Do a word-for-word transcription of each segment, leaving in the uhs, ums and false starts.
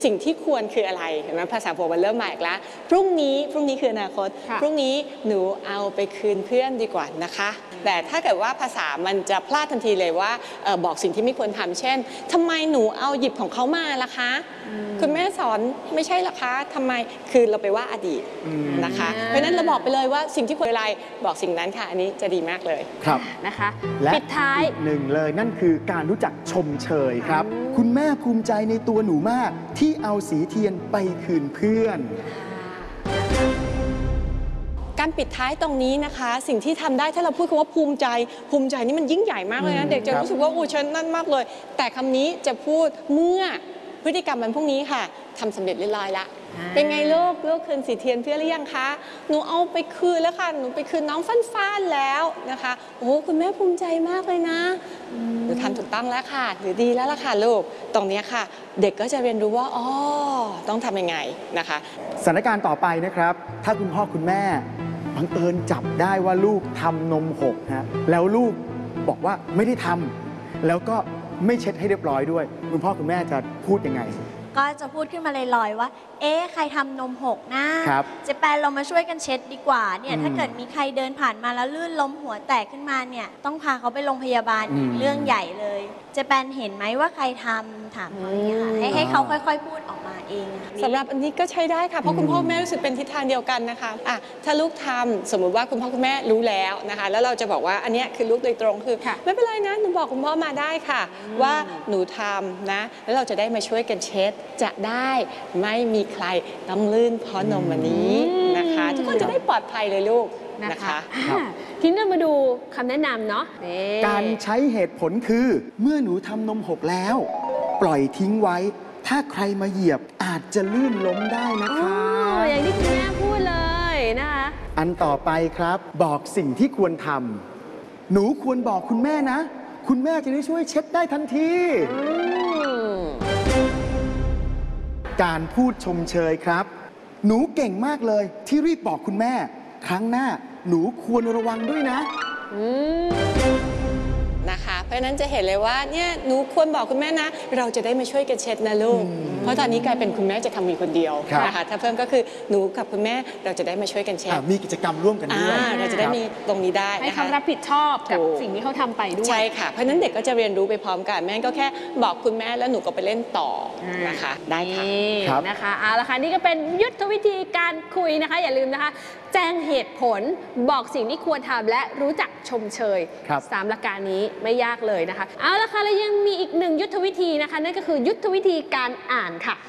สิ่งที่ควรคืออะไรเห็นไหมภาษาบวกมันเริ่มมาอีกแล้วพรุ่งนี้พรุ่งนี้คืออนาคตพรุ่งนี้หนูเอาไปคืนเพื่อนดีกว่านะคะแต่ถ้าเกิดว่าภาษามันจะพลาดทันทีเลยว่าออบอกสิ่งที่ไม่ควรทำเช่นทำไมหนูเอาหยิบของเขามาล่ะคะคุณแม่สอนไม่ใช่หรอคะทำไมคือเราไปว่าอดีตนะคะเพราะฉะนั้นเราบอกไปเลยว่าสิ่งที่ควรอะไรบอกสิ่งนั้นค่ะอันนี้จะดีมากเลยครับนะคะและปิดท้ายหนึ่งเลยนั่นคือการรู้จักชมเชยครับคุณแม่ภูมิใจในตัวหนูมากที่เอาสีเทียนไปคืนเพื่อนการปิดท้ายตรงนี้นะคะสิ่งที่ทำได้ถ้าเราพูดคำว่าภูมิใจภูมิใจนี่มันยิ่งใหญ่มากเลยนะเด็กจะรู้สึกว่าโอ้ฉันนั่นมากเลยแต่คำนี้จะพูดเมื่อพฤติกรรมมันพวกนี้ค่ะทำสำเร็จเรียบร้อยละเป็นไงลูกลูกคืนสีเทียนเพื่อนหรือยังคะหนูเอาไปคืนแล้วค่ะหนูไปคืนน้องฟันฟ้านแล้วนะคะโอ้คุณแม่ภูมิใจมากเลยนะหนูทำถูกต้องแล้วค่ะหรือดีแล้วล่ะค่ะลูกตรงนี้ค่ะเด็กก็จะเรียนรู้ว่าอ๋อต้องทำยังไงนะคะสถานการณ์ต่อไปนะครับถ้าคุณพ่อคุณแม่บังเอิญจับได้ว่าลูกทำนมหกฮะแล้วลูกบอกว่าไม่ได้ทำแล้วก็ไม่เช็ดให้เรียบร้อยด้วยคุณพ่อคุณแม่จะพูดยังไงก็จะพูดขึ้นมาลอยๆว่าเอ๊ะใครทำนมหกนะเจแปนเรามาช่วยกันเช็ดดีกว่าเนี่ยถ้าเกิดมีใครเดินผ่านมาแล้วลื่นล้มหัวแตกขึ้นมาเนี่ยต้องพาเขาไปโรงพยาบาลอีกเรื่องใหญ่เลยเจแปนเห็นไหมว่าใครทำถามเขาเนี่ยค่ะให้ให้เขาค่อยๆพูดออกมาเองสำหรับอันนี้ก็ใช้ได้ค่ะเพราะคุณพ่อแม่รู้สึกเป็นทิศทางเดียวกันนะคะอ่ะถ้าลูกทำสมมุติว่าคุณพ่อคุณแม่รู้แล้วนะคะแล้วเราจะบอกว่าอันนี้คือลูกโดยตรงคือไม่เป็นไรนะหนูบอกคุณพ่อมาได้ค่ะว่าหนูทำนะแล้วเราจะได้มาช่วยกันเช็ดจะได้ไม่มีใครต้องลื่นเพราะนมวันนี้นะคะทุกคนจะได้ปลอดภัยเลยลูกนะคะทีนี้มาดูคำแนะนำเนาะการใช้เหตุผลคือเมื่อหนูทำนมหกแล้วปล่อยทิ้งไว้ถ้าใครมาเหยียบอาจจะลื่นล้มได้นะคะอย่างที่คุณแม่พูดเลยนะคะอันต่อไปครับบอกสิ่งที่ควรทำหนูควรบอกคุณแม่นะคุณแม่จะได้ช่วยเช็ดได้ทันทีการพูดชมเชยครับหนูเก่งมากเลยที่รีบบอกคุณแม่ครั้งหน้าหนูควรระวังด้วยนะนะคะเพราะฉะนั้นจะเห็นเลยว่าเนี่ยหนูควรบอกคุณแม่นะเราจะได้มาช่วยกันเช็ดนะลูกเพราะตอนนี้กลายเป็นคุณแม่จะทำมีคนเดียวนะคะถ้าเพิ่มก็คือหนูกับคุณแม่เราจะได้มาช่วยกันเช็ดมีกิจกรรมร่วมกันด้วยเราจะได้มีตรงนี้ได้ให้เขารับผิดชอบกับสิ่งที่เขาทำไปด้วยใช่ค่ะเพราะฉะนั้นเด็กก็จะเรียนรู้ไปพร้อมกันแม่ก็แค่บอกคุณแม่แล้วหนูก็ไปเล่นต่อนะคะได้ค่ะนะคะเอาละค่ะนี่ก็เป็นยุทธวิธีการคุยนะคะอย่าลืมนะคะแจ้งเหตุผลบอกสิ่งที่ควรทำและรู้จักชมเชยสามหลักการนี้ไม่ยากเลยนะคะเอาละค่ะแล้วยังมีอีกหนึ่งยุทธวิธีนะคะนั่นก็คือยุทธวิธีการอ่านค่ะ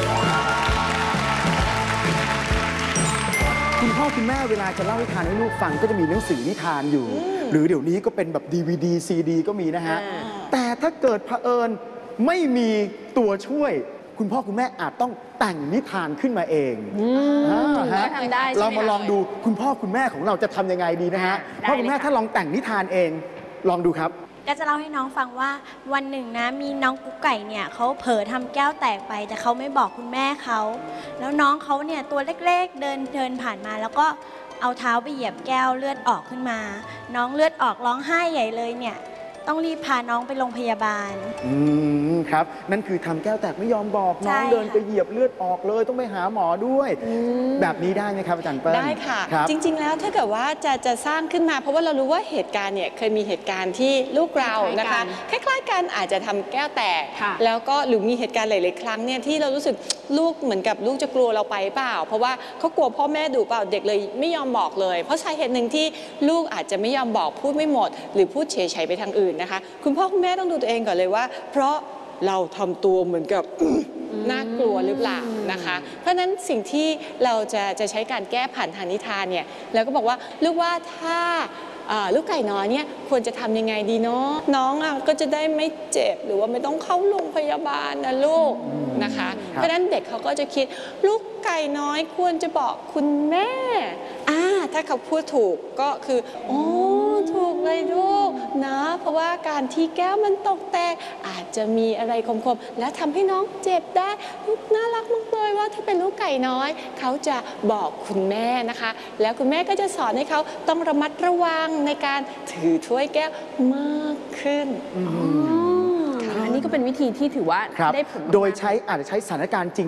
คุณพ่อคุณแม่เวลาจะเล่านิทานให้ลูกฟังก็จะมีหนังสือนิทานอยู่หรือเดี๋ยวนี้ก็เป็นแบบ ดี วี ดี ซี ดี ก็มีนะฮะแต่ถ้าเกิดเผอิญไม่มีตัวช่วยคุณพ่อคุณแม่อาจต้องแต่งนิทานขึ้นมาเองทำได้เรามาลองดูคุณพ่อคุณแม่ของเราจะทำยังไงดีนะฮะพ่อคุณแม่ถ้าลองแต่งนิทานเองลองดูครับก็จะเล่าให้น้องฟังว่าวันหนึ่งนะมีน้องกุ๊กไก่เนี่ยเขาเผลอทำแก้วแตกไปแต่เขาไม่บอกคุณแม่เขาแล้วน้องเขาเนี่ยตัวเล็กๆเดินเดินผ่านมาแล้วก็เอาเท้าไปเหยียบแก้วเลือดออกขึ้นมาน้องเลือดออกร้องไห้ใหญ่เลยเนี่ยต้องรีบพาน้องไปโรงพยาบาลอืมครับนั่นคือทำแก้วแตกไม่ยอมบอกน้องเดินไปเหยียบเลือดออกเลยต้องไปหาหมอด้วยแบบนี้ได้ไหมครับอาจารย์เปิ้ลได้ค่ะจริงๆแล้วถ้าเกิดว่าจะจะสร้างขึ้นมาเพราะว่าเรารู้ว่าเหตุการณ์เนี่ยเคยมีเหตุการณ์ที่ลูกเรานะคะคล้ายๆกันอาจจะทำแก้วแตกแล้วก็หรือมีเหตุการณ์หลายๆครั้งเนี่ยที่เรารู้สึกลูกเหมือนกับลูกจะกลัวเราไปเปล่าเพราะว่าเขากลัวพ่อแม่ดุเปล่าเด็กเลยไม่ยอมบอกเลยเพราะสาเหตุหนึ่งที่ลูกอาจจะไม่ยอมบอกพูดไม่หมดหรือพูดเฉยๆไปทางอื่นนะคะคุณพ่อคุณแม่ต้องดูตัวเองก่อนเลยว่าเพราะเราทำตัวเหมือนกับน่ากลัวหรือเปล่านะคะเพราะฉะนั้นสิ่งที่เราจะจะใช้การแก้ผ่านทางนิทานเนี่ยเราก็บอกว่าลูกว่าถ้าลูกไก่น้อยเนี่ยควรจะทำยังไงดีเนาะน้องอ่ะก็จะได้ไม่เจ็บหรือว่าไม่ต้องเข้าโรงพยาบาลนะลูกนะคะเพราะฉะนั้นเด็กเขาก็จะคิดลูกไก่น้อยควรจะบอกคุณแม่อ่าถ้าเขาพูดถูกก็คือโอ้ถูกเลยลูกนะเพราะว่าการที่แก้วมันตกแตกอาจจะมีอะไรคมๆและทำให้น้องเจ็บได้ลูกน่ารักมากเลยว่าถ้าเป็นลูกไก่น้อยเขาจะบอกคุณแม่นะคะแล้วคุณแม่ก็จะสอนให้เขาต้องระมัดระวังในการถือถ้วยแก้วมากขึ้นอันนี้ก็เป็นวิธีที่ถือว่าได้ผลโดยใช้อาจจะใช้สถานการณ์จริง